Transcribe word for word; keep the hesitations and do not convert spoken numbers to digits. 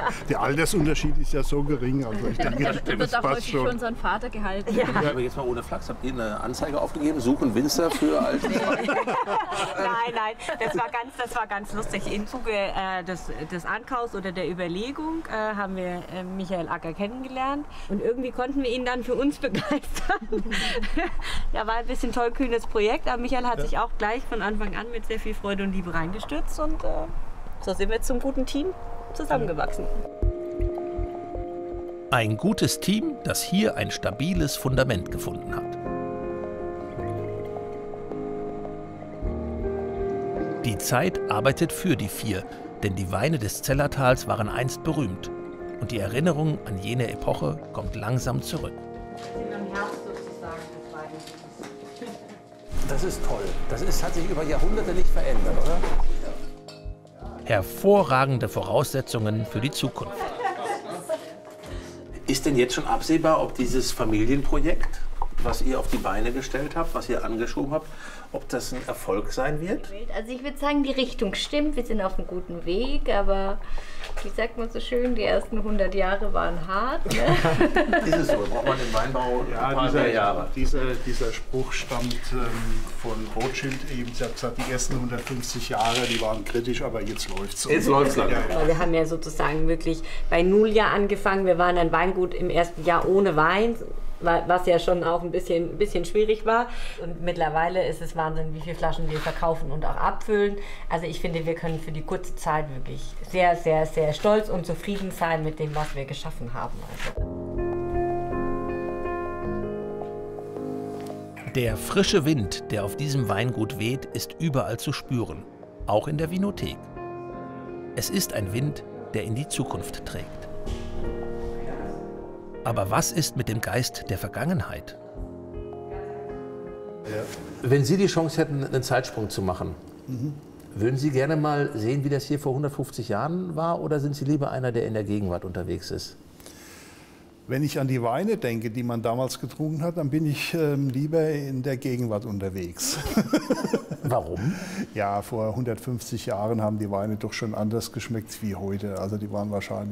Der Altersunterschied ist ja so gering, also ich denke, das, das, das passt schon. für unseren Vater gehalten. Ja. Aber jetzt mal ohne Flachs, habt ihr eine Anzeige aufgegeben? Suchen Winzer für alte Wein? Nein, nein, das war ganz, das war ganz lustig. Im Zuge äh, des, des Ankaufs oder der Überlegung äh, haben wir äh, Michael Acker kennengelernt und irgendwie konnten wir ihn dann für uns begeistern. Ja, war ein bisschen tollkühnes Projekt, aber Michael hat ja. sich auch gleich von Anfang an mit sehr viel Freude und Liebe reingestürzt und äh, so sind wir zum guten Team zusammengewachsen. Ein gutes Team, das hier ein stabiles Fundament gefunden hat. Die Zeit arbeitet für die vier, denn die Weine des Zellertals waren einst berühmt. Und die Erinnerung an jene Epoche kommt langsam zurück. Das ist toll. Das ist, hat sich über Jahrhunderte nicht verändert, oder? Hervorragende Voraussetzungen für die Zukunft. Ist denn jetzt schon absehbar, ob dieses Familienprojekt, was ihr auf die Beine gestellt habt, was ihr angeschoben habt, ob das ein Erfolg sein wird? Also ich würde sagen, die Richtung stimmt, wir sind auf einem guten Weg, aber wie sagt man so schön, die ersten hundert Jahre waren hart. Ne? Ist es so? Braucht man im Weinbau ja, ein paar dieser, Jahre? Dieser, dieser Spruch stammt ähm, von Rothschild eben. Sie hat gesagt, die ersten hundertfünfzig Jahre, die waren kritisch, aber jetzt läuft es. Jetzt läuft es lang. Ja, ja. Wir haben ja sozusagen wirklich bei Null ja angefangen. Wir waren ein Weingut im ersten Jahr ohne Wein, was ja schon auch ein bisschen, ein bisschen schwierig war. Und mittlerweile ist es Wahnsinn, wie viele Flaschen wir verkaufen und auch abfüllen. Also ich finde, wir können für die kurze Zeit wirklich sehr, sehr, sehr stolz und zufrieden sein mit dem, was wir geschaffen haben. Also. Der frische Wind, der auf diesem Weingut weht, ist überall zu spüren, auch in der Vinothek. Es ist ein Wind, der in die Zukunft trägt. Aber was ist mit dem Geist der Vergangenheit? Ja. Wenn Sie die Chance hätten, einen Zeitsprung zu machen, mhm. würden Sie gerne mal sehen, wie das hier vor hundertfünfzig Jahren war, oder sind Sie lieber einer, der in der Gegenwart unterwegs ist? Wenn ich an die Weine denke, die man damals getrunken hat, dann bin ich ähm, lieber in der Gegenwart unterwegs. Warum? Ja, vor hundertfünfzig Jahren haben die Weine doch schon anders geschmeckt wie heute. Also die waren wahrscheinlich